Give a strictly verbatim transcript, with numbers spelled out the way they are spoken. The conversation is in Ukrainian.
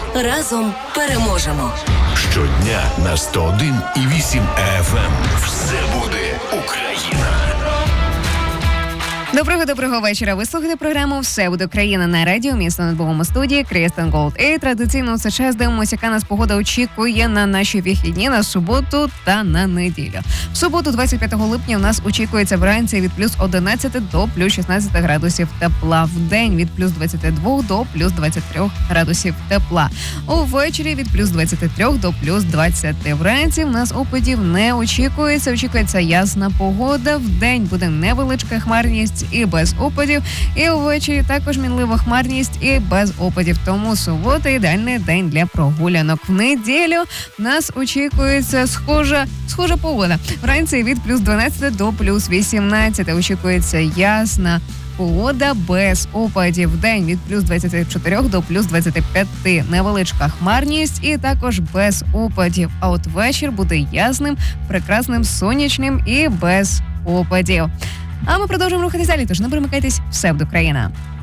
Разом переможемо. Щодня на сто один і вісім еф ем. Все буде Україна. Доброго-доброго вечора. Ви слухаєте програму «Все буде Україна» на радіо «Місто над Богом» у студії Крістен Голд. І традиційно це час дивимося, яка нас погода очікує на наші вихідні на суботу та на неділю. В суботу, двадцять п'ятого липня, у нас очікується вранці від плюс одинадцяти до плюс шістнадцяти градусів тепла. В день від плюс двадцяти двох до плюс двадцяти трьох градусів тепла. Увечері від плюс двадцяти трьох до плюс двадцяти. Вранці в нас опадів не очікується. Очікується ясна погода. В день буде невеличка хмарність і без опадів, і увечері також мінлива хмарність і без опадів. Тому субота – ідеальний день для прогулянок. В неділю нас очікується схожа, схожа погода. Вранці від плюс дванадцяти до плюс вісімнадцяти. Очікується ясна погода без опадів. В день від плюс двадцяти чотирьох до плюс двадцяти п'яти. Невеличка хмарність і також без опадів. А от вечір буде ясним, прекрасним, сонячним і без опадів. А ми продовжуємо рухатись далі, тож не перемикайтесь, все буде Україна.